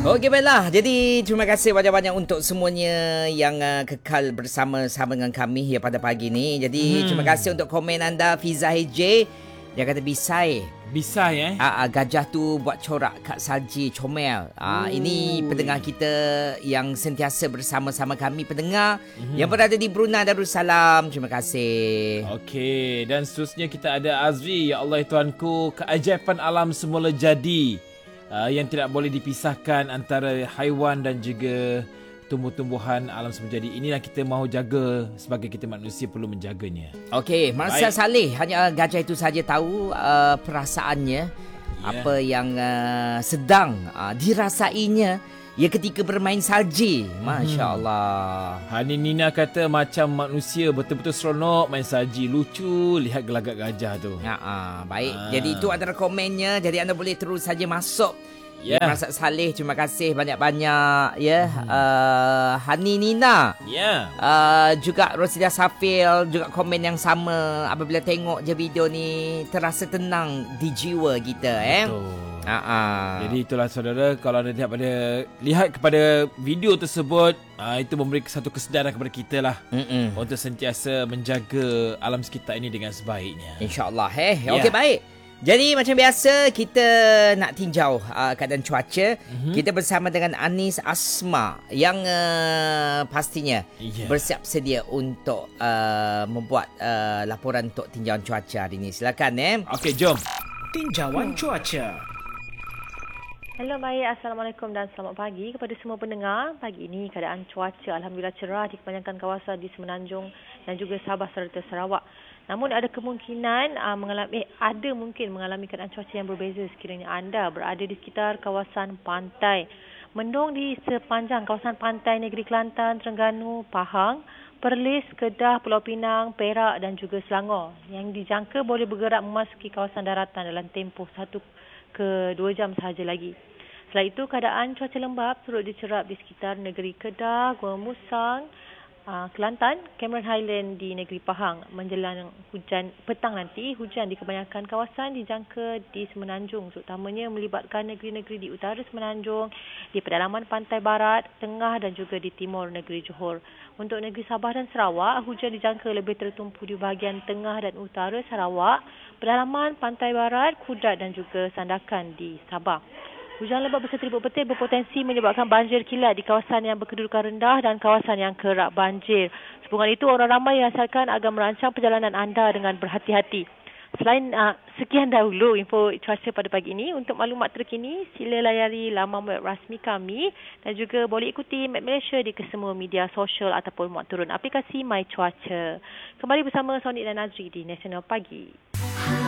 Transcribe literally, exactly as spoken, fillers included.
Okey, baiklah. Jadi terima kasih banyak-banyak untuk semuanya yang uh, kekal bersama-sama dengan kami ya pada pagi ni. Jadi hmm. terima kasih untuk komen anda Fiza H J. Dia kata bisai. Bisai eh? Ah, uh, gajah tu buat corak kat salji comel. Ah, uh, ini pendengar kita yang sentiasa bersama-sama kami pendengar mm-hmm. yang berada di Brunei Darussalam. Terima kasih. Okey, dan seterusnya kita ada Azri. Ya Allah Tuhanku, keajaiban alam semula jadi. Uh, yang tidak boleh dipisahkan antara haiwan dan juga tumbuh-tumbuhan alam semula jadi. Inilah kita mahu jaga sebagai kita manusia perlu menjaganya. Okey, Marsial Saleh, hanya gajah itu saja tahu uh, perasaannya, yeah. apa yang uh, sedang uh, dirasainya ya ketika bermain salji. Masya Allah. Hmm. Hani Nina kata macam manusia betul-betul seronok main salji. Lucu lihat gelagak gajah tu. Ya, uh, baik. Ha. Jadi itu antara komennya. Jadi anda boleh terus saja masuk. Ya, yeah. Marsial Saleh, terima kasih banyak-banyak ya. Hmm. Uh, Hani Nina. Ya. Yeah. Uh, juga Rosida Safil juga komen yang sama. Apabila tengok je video ni terasa tenang di jiwa kita. Betul. Eh. Uh-uh. Jadi itulah saudara, kalau anda lihat pada lihat kepada video tersebut, uh, itu memberi satu kesedaran kepada kita lah Mm-mm. untuk sentiasa menjaga alam sekitar ini dengan sebaiknya. InsyaAllah eh. Yeah. Okey, baik. Jadi macam biasa kita nak tinjau uh, keadaan cuaca. Mm-hmm. Kita bersama dengan Anis Asma yang uh, pastinya yeah. bersiap sedia untuk uh, membuat uh, laporan untuk tinjauan cuaca hari ini. Silakan eh. Okey, jom. Tinjauan cuaca. Hello, baik. Assalamualaikum dan selamat pagi kepada semua pendengar. Pagi ini keadaan cuaca alhamdulillah cerah di kebanyakan kawasan di Semenanjung dan juga Sabah serta Sarawak. Namun ada kemungkinan uh, mengalami eh, ada mungkin mengalami keadaan cuaca yang berbeza sekiranya anda berada di sekitar kawasan pantai. Mendung di sepanjang kawasan pantai negeri Kelantan, Terengganu, Pahang, Perlis, Kedah, Pulau Pinang, Perak dan juga Selangor yang dijangka boleh bergerak memasuki kawasan daratan dalam tempoh satu ke dua jam sahaja lagi. Selain itu, keadaan cuaca lembap turut dicerap di sekitar negeri Kedah, Gua Musang, Uh, Kelantan, Cameron Highland di negeri Pahang. Menjelang hujan petang nanti, hujan di kebanyakan kawasan dijangka di Semenanjung, terutamanya melibatkan negeri-negeri di utara Semenanjung, di pedalaman pantai barat, tengah dan juga di timur negeri Johor. Untuk negeri Sabah dan Sarawak, hujan dijangka lebih tertumpu di bahagian tengah dan utara Sarawak, pedalaman pantai barat, Kudat dan juga Sandakan di Sabah. Hujan lebat bersetribut petir berpotensi menyebabkan banjir kilat di kawasan yang berkedudukan rendah dan kawasan yang kerap banjir. Sehubungan itu, orang ramai diasarkan agar merancang perjalanan anda dengan berhati-hati. Selain uh, sekian dahulu info cuaca pada pagi ini. Untuk maklumat terkini, sila layari laman web rasmi kami dan juga boleh ikuti Map Malaysia di kesemua media sosial ataupun muat turun aplikasi My Cuaca. Kembali bersama Sonik dan Nazri di Nasional Pagi.